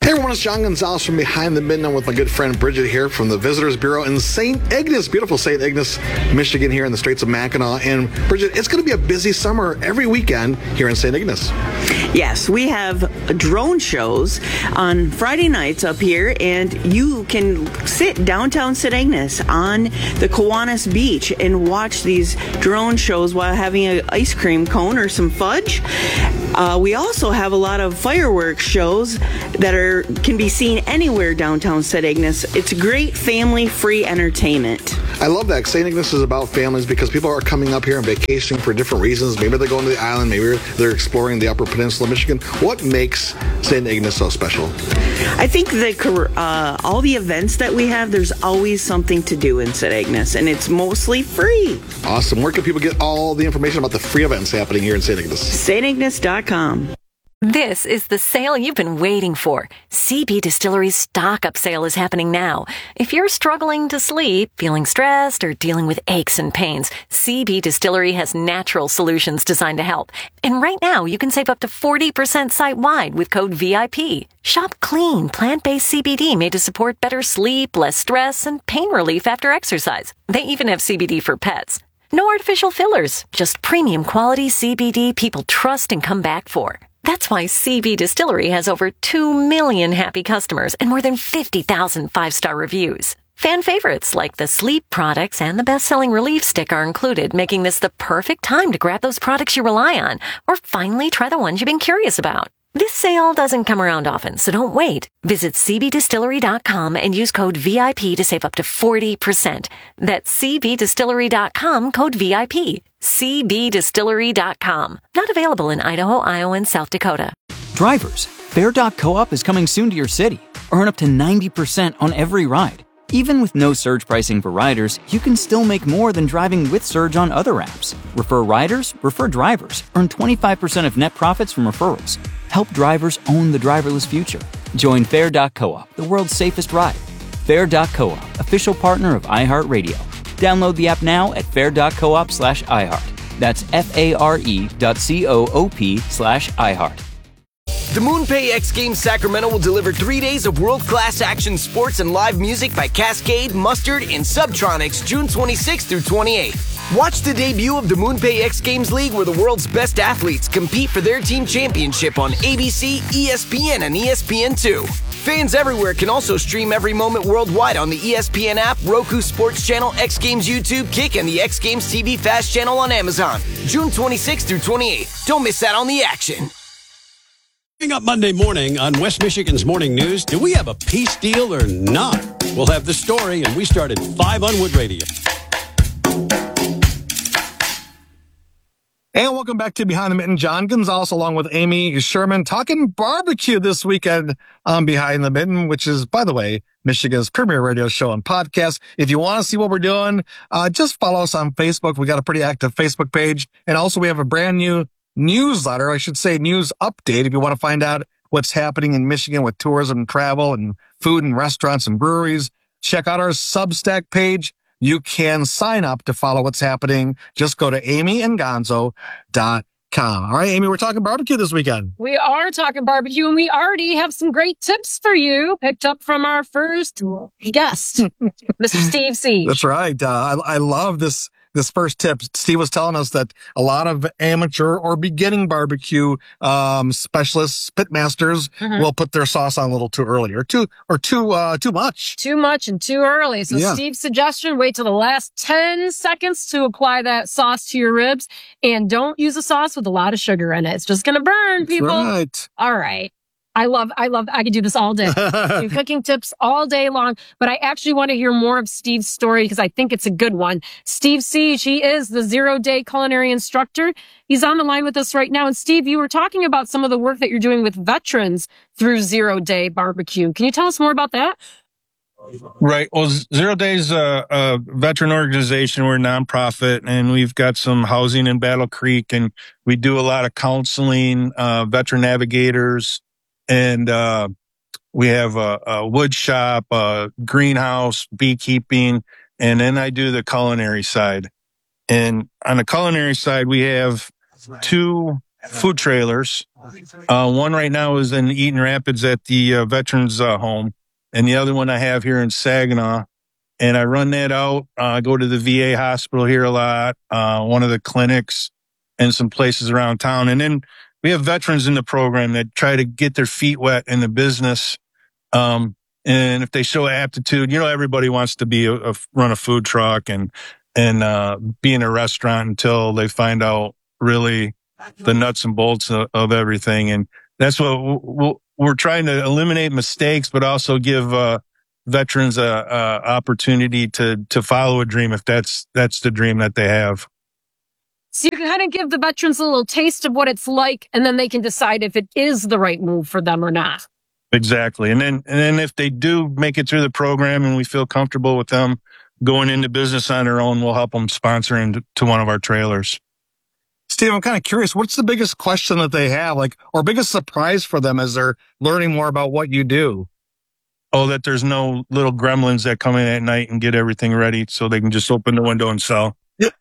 Hey everyone, it's John Gonzalez from Behind the Midnight with my good friend Bridget here from the Visitors Bureau in St. Ignace, beautiful St. Ignace, Michigan here in the Straits of Mackinac. And Bridget, it's going to be a busy summer every weekend here in St. Ignace. Yes, we have drone shows on Friday nights up here, and you can sit downtown St. Ignace on the Kiwanis Beach and watch these drone shows while having an ice cream cone or some fudge. We also have a lot of fireworks shows that can be seen anywhere downtown St. Ignace. It's great family-free entertainment. I love that. St. Ignace is about families because people are coming up here and vacationing for different reasons. Maybe they're going to the island. Maybe they're exploring the Upper Peninsula of Michigan. What makes St. Ignace so special? I think that all the events that we have, there's always something to do in St. Ignace, and it's mostly free. Awesome. Where can people get all the information about the free events happening here in St. Ignace? StIgnace.com. This is the sale you've been waiting for. CB Distillery's stock-up sale is happening now. If you're struggling to sleep, feeling stressed, or dealing with aches and pains, CB Distillery has natural solutions designed to help. And right now, you can save up to 40% site-wide with code VIP. Shop clean, plant-based CBD made to support better sleep, less stress, and pain relief after exercise. They even have CBD for pets. No artificial fillers, just premium quality CBD people trust and come back for. That's why CB Distillery has over 2 million happy customers and more than 50,000 five-star reviews. Fan favorites like the sleep products and the best-selling Relief Stick are included, making this the perfect time to grab those products you rely on or finally try the ones you've been curious about. This sale doesn't come around often, so don't wait. Visit cbdistillery.com and use code VIP to save up to 40%. That's cbdistillery.com, code VIP. cbdistillery.com. Not available in Idaho, Iowa, and South Dakota. Drivers, Fare.coop is coming soon to your city. Earn up to 90% on every ride. Even with no surge pricing for riders, you can still make more than driving with surge on other apps. Refer riders, refer drivers. Earn 25% of net profits from referrals. Help drivers own the driverless future. Join Fare.coop, the world's safest ride. Fare.coop, official partner of iHeartRadio. Download the app now at fare.coop/iHeart. That's FARE.coop/iHeart. The MoonPay X Games Sacramento will deliver 3 days of world-class action sports and live music by Cascade, Mustard, and Subtronics June 26th through 28th. Watch the debut of the MoonPay X Games League where the world's best athletes compete for their team championship on ABC, ESPN, and ESPN2. Fans everywhere can also stream every moment worldwide on the ESPN app, Roku Sports Channel, X Games YouTube, Kick, and the X Games TV Fast Channel on Amazon. June 26th through 28th. Don't miss out on the action. Coming up Monday morning on West Michigan's Morning News, do we have a peace deal or not? We'll have the story, and we start at 5 on Wood Radio. And welcome back to Behind the Mitten. John Gonzalez along with Amy Sherman talking barbecue this weekend on Behind the Mitten, which is, by the way, Michigan's premier radio show and podcast. If you want to see what we're doing, just follow us on Facebook. We got a pretty active Facebook page. And also we have a brand new newsletter, I should say news update, if you want to find out what's happening in Michigan with tourism and travel and food and restaurants and breweries. Check out our Substack page. You can sign up to follow what's happening. Just go to amyandgonzo.com. All right, Amy, we're talking barbecue this weekend. We are talking barbecue, and we already have some great tips for you picked up from our first guest, Mr. Steve Siege. That's right. I love this first tip. Steve was telling us that a lot of amateur or beginning barbecue specialists, pitmasters, will put their sauce on a little too early or too much. Too much and too early. So Steve's suggestion, wait till the last 10 seconds to apply that sauce to your ribs, and don't use a sauce with a lot of sugar in it. It's just going to burn, people. Right. All right. I could do this all day. Do cooking tips all day long, but I actually want to hear more of Steve's story because I think it's a good one. Steve Siege, he is the 0-day culinary instructor. He's on the line with us right now. And Steve, you were talking about some of the work that you're doing with veterans through 0-day barbecue. Can you tell us more about that? Right. Well, 0 Days, a veteran organization. We're a nonprofit, and we've got some housing in Battle Creek, and we do a lot of counseling, veteran navigators. And we have a wood shop, a greenhouse, beekeeping, and then I do the culinary side. And on the culinary side, we have two food trailers. One right now is in Eaton Rapids at the Veterans Home, and the other one I have here in Saginaw. And I run that out. I go to the VA hospital here a lot, one of the clinics, and some places around town. And then we have veterans in the program that try to get their feet wet in the business. And if they show aptitude, everybody wants to be run a food truck and be in a restaurant until they find out really the nuts and bolts of everything. And that's what we're trying to eliminate mistakes, but also give veterans a opportunity to follow a dream if that's the dream that they have. So you can kind of give the veterans a little taste of what it's like, and then they can decide if it is the right move for them or not. Exactly. And then if they do make it through the program and we feel comfortable with them going into business on their own, we'll help them sponsor into one of our trailers. Steve, I'm kind of curious, what's the biggest question that they have, or biggest surprise for them as they're learning more about what you do? Oh, that there's no little gremlins that come in at night and get everything ready so they can just open the window and sell.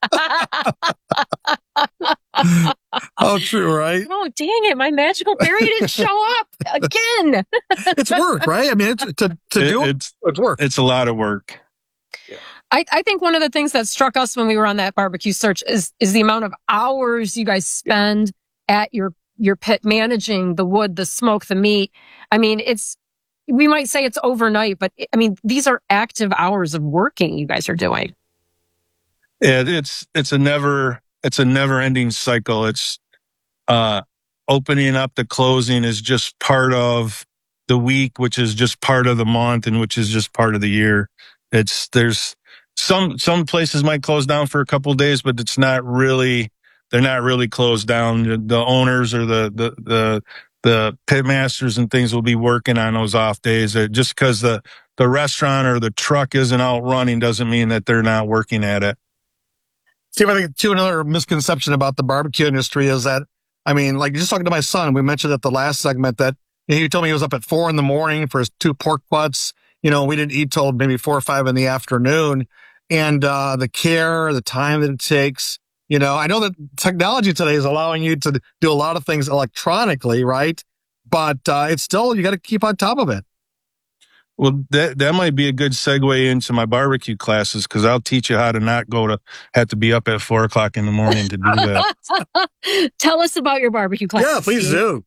Oh, true, right? Oh, dang it. My magical fairy didn't show up again. It's work, right? I mean, it's work. It's a lot of work. I think one of the things that struck us when we were on that barbecue search is the amount of hours you guys spend at your pit managing the wood, the smoke, the meat. I mean, we might say it's overnight, but I mean, these are active hours of working you guys are doing. Yeah, it's a never ending cycle. It's opening up to closing is just part of the week, which is just part of the month, and which is just part of the year. There's some places might close down for a couple of days, but they're not really closed down. The owners or the pit masters and things will be working on those off days. Just because the restaurant or the truck isn't out running doesn't mean that they're not working at it. Steve, I think another misconception about the barbecue industry is that, I mean, like just talking to my son, we mentioned at the last segment that he told me he was up at 4 a.m. for his 2 pork butts. We didn't eat till maybe 4 or 5 in the afternoon. And the care, the time that it takes. I know that technology today is allowing you to do a lot of things electronically, right? But it's still, you got to keep on top of it. Well, that might be a good segue into my barbecue classes, because I'll teach you how to not have to be up at 4 o'clock in the morning to do that. Tell us about your barbecue classes. Yeah, please do.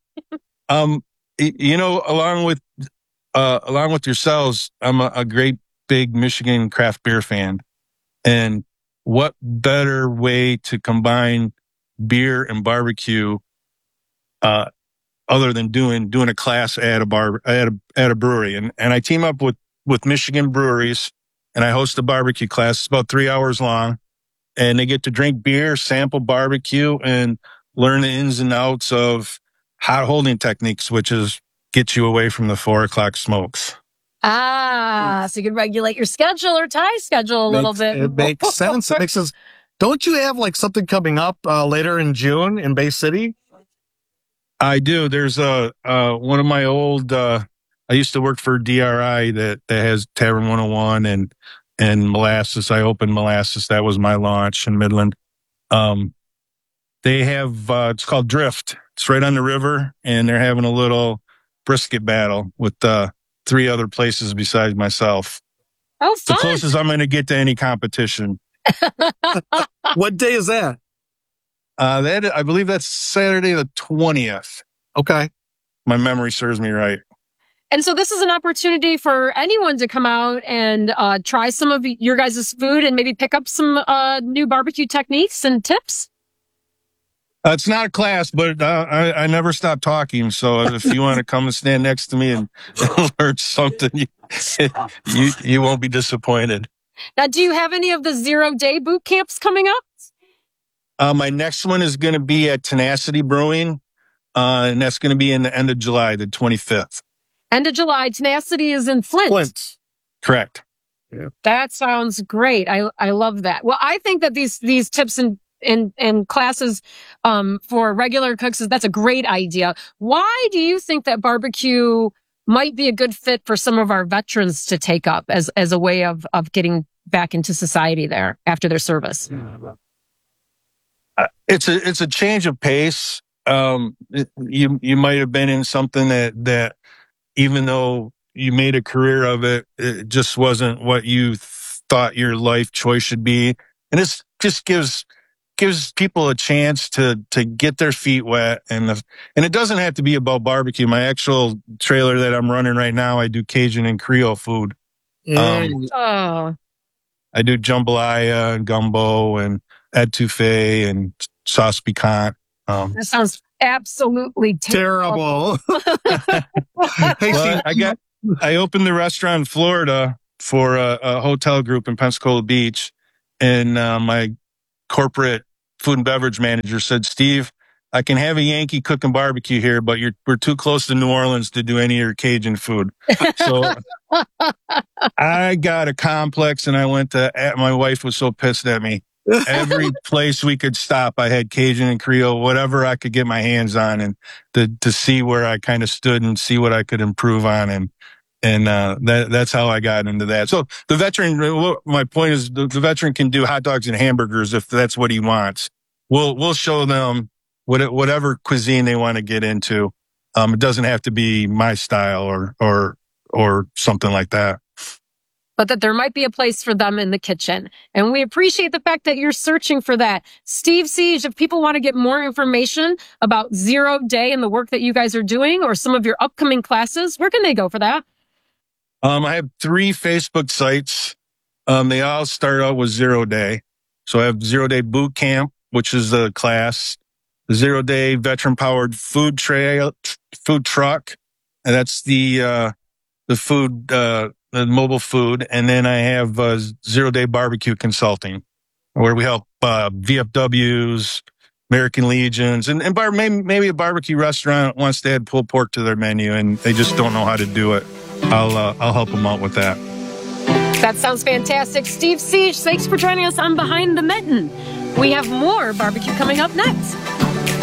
Along with yourselves, I'm a great big Michigan craft beer fan. And what better way to combine beer and barbecue, other than doing a class at a brewery. And I team up with Michigan breweries, and I host a barbecue class. It's about 3 hours long, and they get to drink beer, sample barbecue, and learn the ins and outs of hot holding techniques, which is get you away from the 4 o'clock smokes. So you can regulate your schedule or tie schedule a little bit. It makes sense. It makes sense. Don't you have something coming up later in June in Bay City? I do. There's one of my old, I used to work for DRI that has Tavern 101 and Molasses. I opened Molasses. That was my launch in Midland. They have, it's called Drift. It's right on the river, and they're having a little brisket battle with 3 other places besides myself. Oh, fun. The closest I'm going to get to any competition. What day is that? I believe that's Saturday the 20th. Okay. My memory serves me right. And so this is an opportunity for anyone to come out and try some of your guys' food and maybe pick up some new barbecue techniques and tips. It's not a class, but I never stop talking. So if you want to come and stand next to me and learn something, you won't be disappointed. Now, do you have any of the 0-day boot camps coming up? My next one is going to be at Tenacity Brewing, and that's going to be in the end of July, the 25th. End of July. Tenacity is in Flint. Correct. Yeah. That sounds great. I love that. Well, I think that these tips and classes for regular cooks, that's a great idea. Why do you think that barbecue might be a good fit for some of our veterans to take up as a way of getting back into society there after their service? It's a change of pace. you might have been in something that even though you made a career of it, it just wasn't what you thought your life choice should be. And this just gives people a chance to get their feet wet. And it doesn't have to be about barbecue. My actual trailer that I'm running right now, I do Cajun and Creole food. I do jambalaya and gumbo and etouffee and sauce piquant. That sounds absolutely terrible. Hey, Steve, I opened the restaurant in Florida for a hotel group in Pensacola Beach, and my corporate food and beverage manager said, "Steve, I can have a Yankee cooking barbecue here, but we're too close to New Orleans to do any of your Cajun food." So I got a complex, and I went to. My wife was so pissed at me. Every place we could stop, I had Cajun and Creole, whatever I could get my hands on, and to see where I kind of stood and see what I could improve on, and that's how I got into that. So the veteran, my point is, the veteran can do hot dogs and hamburgers if that's what he wants. We'll show them whatever cuisine they want to get into. It doesn't have to be my style or something like that. But that there might be a place for them in the kitchen. And we appreciate the fact that you're searching for that. Steve Siege, if people want to get more information about 0 Day and the work that you guys are doing or some of your upcoming classes, where can they go for that? I have 3 Facebook sites. They all start out with 0 Day. So I have 0 Day Boot Camp, which is the class, the 0 Day Veteran Powered Food Truck. And that's the food, the mobile food. And then I have 0 Day Barbecue Consulting, where we help VFWs, American Legions, and maybe a barbecue restaurant wants to add pulled pork to their menu and they just don't know how to do it. I'll help them out with that. That sounds fantastic. Steve Siege, thanks for joining us on Behind the Mitten. We have more barbecue coming up next.